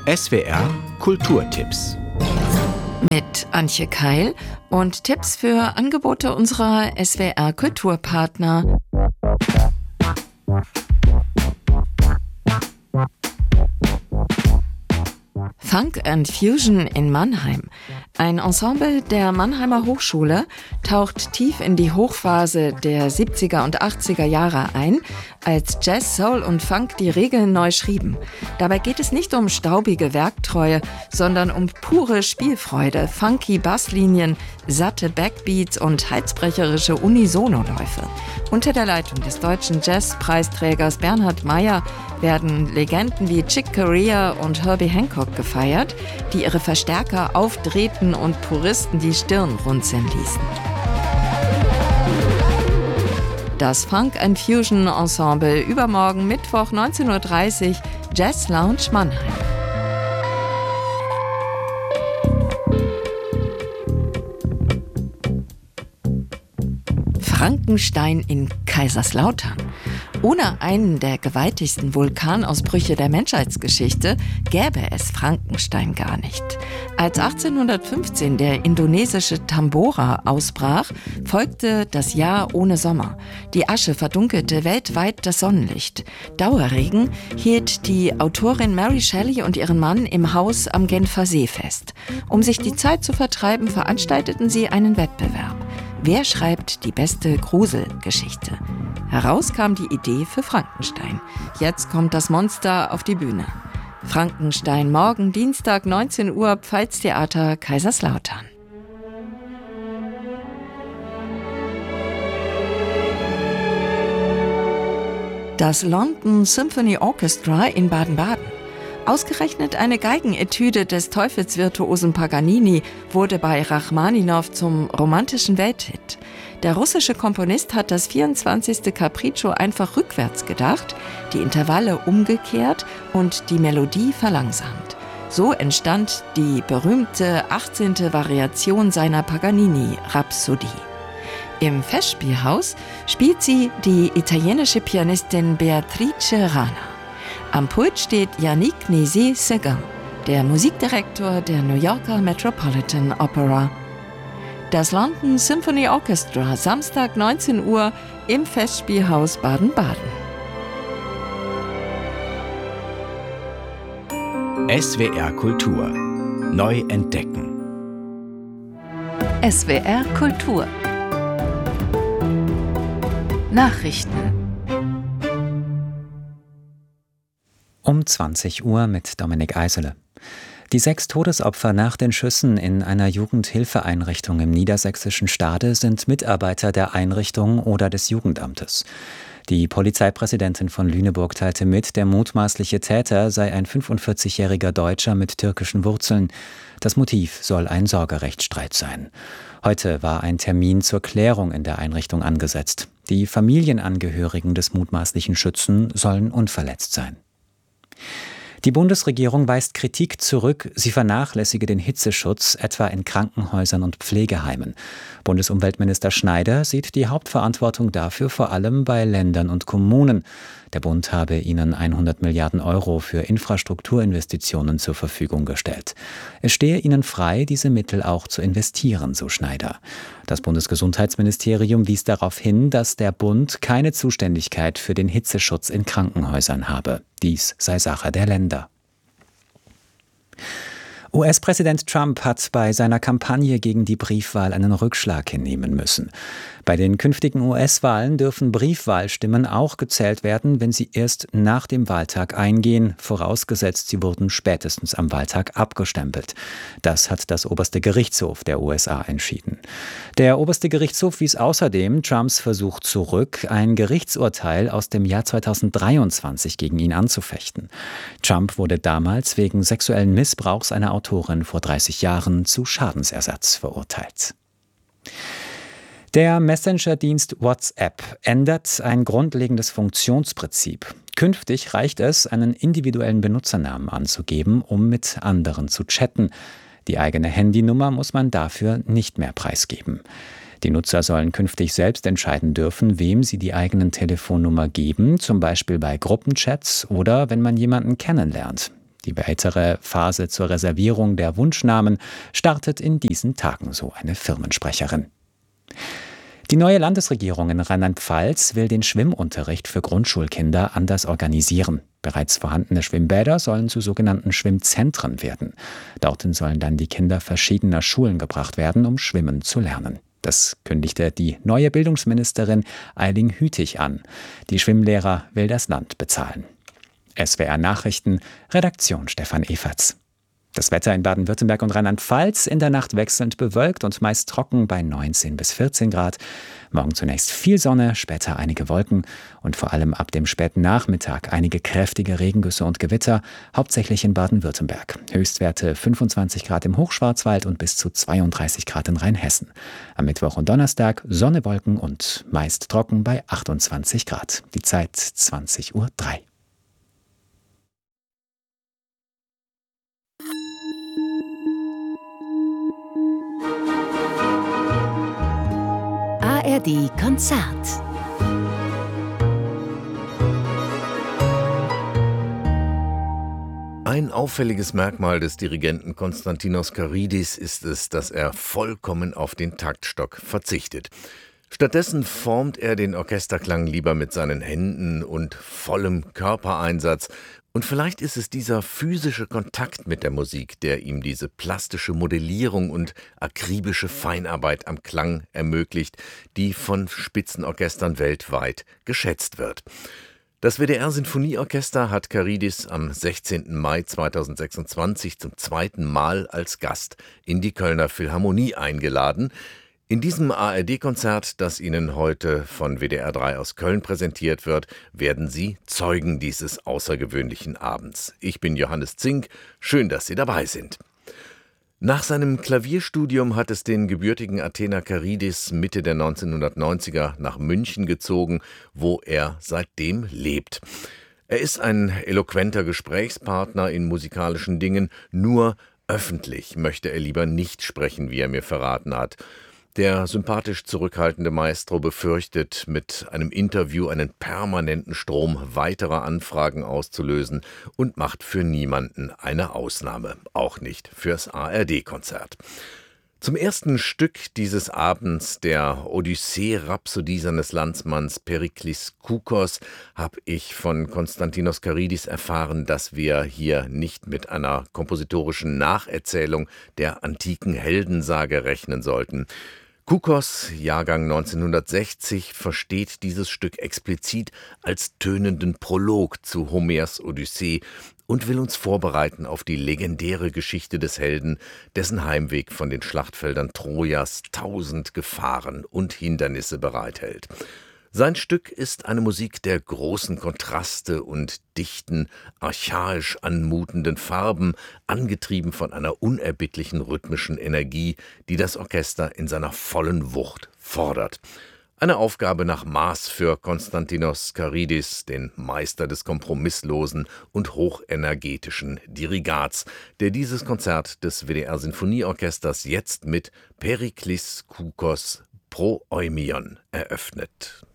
SWR Kulturtipps. Mit Antje Keil und Tipps für Angebote unserer SWR Kulturpartner. Funk and Fusion in Mannheim. Ein Ensemble der Mannheimer Hochschule taucht tief in die Hochphase der 70er und 80er Jahre ein, als Jazz, Soul und Funk die Regeln neu schrieben. Dabei geht es nicht um staubige Werktreue, sondern um pure Spielfreude, funky Basslinien, satte Backbeats und halsbrecherische Unisonoläufe. Unter der Leitung des deutschen Jazzpreisträgers Bernhard Meyer werden Legenden wie Chick Corea und Herbie Hancock gefeiert, die ihre Verstärker aufdrehten und Puristen die Stirn runzeln ließen. Das Funk and Fusion Ensemble übermorgen Mittwoch 19.30 Uhr, Jazz Lounge Mannheim. Frankenstein in Kaiserslautern. Ohne einen der gewaltigsten Vulkanausbrüche der Menschheitsgeschichte gäbe es Frankenstein gar nicht. Als 1815 der indonesische Tambora ausbrach, folgte das Jahr ohne Sommer. Die Asche verdunkelte weltweit das Sonnenlicht. Dauerregen hielt die Autorin Mary Shelley und ihren Mann im Haus am Genfer See fest. Um sich die Zeit zu vertreiben, veranstalteten sie einen Wettbewerb. Wer schreibt die beste Gruselgeschichte? Heraus kam die Idee für Frankenstein. Jetzt kommt das Monster auf die Bühne. Frankenstein morgen Dienstag 19 Uhr, Pfalztheater Kaiserslautern. Das London Symphony Orchestra in Baden-Baden. Ausgerechnet eine Geigenetüde des Teufelsvirtuosen Paganini wurde bei Rachmaninow zum romantischen Welthit. Der russische Komponist hat das 24. Capriccio einfach rückwärts gedacht, die Intervalle umgekehrt und die Melodie verlangsamt. So entstand die berühmte 18. Variation seiner Paganini-Rhapsodie. Im Festspielhaus spielt sie die italienische Pianistin Beatrice Rana. Am Pult steht Yannick Nézet-Séguin, der Musikdirektor der New Yorker Metropolitan Opera. Das London Symphony Orchestra, Samstag 19 Uhr im Festspielhaus Baden-Baden. SWR Kultur. Neu entdecken. SWR Kultur. Nachrichten. Um 20 Uhr mit Dominik Eisele. Die 6 Todesopfer nach den Schüssen in einer Jugendhilfeeinrichtung im niedersächsischen Stade sind Mitarbeiter der Einrichtung oder des Jugendamtes. Die Polizeipräsidentin von Lüneburg teilte mit, der mutmaßliche Täter sei ein 45-jähriger Deutscher mit türkischen Wurzeln. Das Motiv soll ein Sorgerechtsstreit sein. Heute war ein Termin zur Klärung in der Einrichtung angesetzt. Die Familienangehörigen des mutmaßlichen Schützen sollen unverletzt sein. Die Bundesregierung weist Kritik zurück, sie vernachlässige den Hitzeschutz, etwa in Krankenhäusern und Pflegeheimen. Bundesumweltminister Schneider sieht die Hauptverantwortung dafür vor allem bei Ländern und Kommunen. Der Bund habe ihnen 100 Milliarden Euro für Infrastrukturinvestitionen zur Verfügung gestellt. Es stehe ihnen frei, diese Mittel auch zu investieren, so Schneider. Das Bundesgesundheitsministerium wies darauf hin, dass der Bund keine Zuständigkeit für den Hitzeschutz in Krankenhäusern habe. Dies sei Sache der Länder. US-Präsident Trump hat bei seiner Kampagne gegen die Briefwahl einen Rückschlag hinnehmen müssen. Bei den künftigen US-Wahlen dürfen Briefwahlstimmen auch gezählt werden, wenn sie erst nach dem Wahltag eingehen, vorausgesetzt sie wurden spätestens am Wahltag abgestempelt. Das hat das oberste Gerichtshof der USA entschieden. Der oberste Gerichtshof wies außerdem Trumps Versuch zurück, ein Gerichtsurteil aus dem Jahr 2023 gegen ihn anzufechten. Trump wurde damals wegen sexuellen Missbrauchs einer Autorin vor 30 Jahren zu Schadensersatz verurteilt. Der Messenger-Dienst WhatsApp ändert ein grundlegendes Funktionsprinzip. Künftig reicht es, einen individuellen Benutzernamen anzugeben, um mit anderen zu chatten. Die eigene Handynummer muss man dafür nicht mehr preisgeben. Die Nutzer sollen künftig selbst entscheiden dürfen, wem sie die eigenen Telefonnummer geben, zum Beispiel bei Gruppenchats oder wenn man jemanden kennenlernt. Die weitere Phase zur Reservierung der Wunschnamen startet in diesen Tagen, so eine Firmensprecherin. Die neue Landesregierung in Rheinland-Pfalz will den Schwimmunterricht für Grundschulkinder anders organisieren. Bereits vorhandene Schwimmbäder sollen zu sogenannten Schwimmzentren werden. Dorthin sollen dann die Kinder verschiedener Schulen gebracht werden, um schwimmen zu lernen. Das kündigte die neue Bildungsministerin Eiling Hütig an. Die Schwimmlehrer will das Land bezahlen. SWR Nachrichten, Redaktion Stefan Eferts. Das Wetter in Baden-Württemberg und Rheinland-Pfalz in der Nacht wechselnd bewölkt und meist trocken bei 19 bis 14 Grad. Morgen zunächst viel Sonne, später einige Wolken und vor allem ab dem späten Nachmittag einige kräftige Regengüsse und Gewitter, hauptsächlich in Baden-Württemberg. Höchstwerte 25 Grad im Hochschwarzwald und bis zu 32 Grad in Rheinhessen. Am Mittwoch und Donnerstag Sonne, Wolken und meist trocken bei 28 Grad. Die Zeit 20:03 Uhr. ARD Konzert. Ein auffälliges Merkmal des Dirigenten Konstantinos Karidis ist es, dass er vollkommen auf den Taktstock verzichtet. Stattdessen formt er den Orchesterklang lieber mit seinen Händen und vollem Körpereinsatz. Und vielleicht ist es dieser physische Kontakt mit der Musik, der ihm diese plastische Modellierung und akribische Feinarbeit am Klang ermöglicht, die von Spitzenorchestern weltweit geschätzt wird. Das WDR-Sinfonieorchester hat Karidis am 16. Mai 2026 zum zweiten Mal als Gast in die Kölner Philharmonie eingeladen. In diesem ARD-Konzert, das Ihnen heute von WDR 3 aus Köln präsentiert wird, werden Sie Zeugen dieses außergewöhnlichen Abends. Ich bin Johannes Zink, schön, dass Sie dabei sind. Nach seinem Klavierstudium hat es den gebürtigen Athener Karidis Mitte der 1990er nach München gezogen, wo er seitdem lebt. Er ist ein eloquenter Gesprächspartner in musikalischen Dingen, nur öffentlich möchte er lieber nicht sprechen, wie er mir verraten hat. Der sympathisch zurückhaltende Maestro befürchtet, mit einem Interview einen permanenten Strom weiterer Anfragen auszulösen und macht für niemanden eine Ausnahme, auch nicht fürs ARD-Konzert. Zum ersten Stück dieses Abends, der Odyssee-Rhapsodie seines Landsmanns Periklis Koukos, habe ich von Konstantinos Karidis erfahren, dass wir hier nicht mit einer kompositorischen Nacherzählung der antiken Heldensage rechnen sollten. Koukos, Jahrgang 1960, versteht dieses Stück explizit als tönenden Prolog zu Homers Odyssee und will uns vorbereiten auf die legendäre Geschichte des Helden, dessen Heimweg von den Schlachtfeldern Trojas 1000 Gefahren und Hindernisse bereithält. Sein Stück ist eine Musik der großen Kontraste und dichten, archaisch anmutenden Farben, angetrieben von einer unerbittlichen rhythmischen Energie, die das Orchester in seiner vollen Wucht fordert. Eine Aufgabe nach Maß für Konstantinos Karidis, den Meister des kompromisslosen und hochenergetischen Dirigats, der dieses Konzert des WDR-Sinfonieorchesters jetzt mit Periklis Koukos Pro Eumion eröffnet.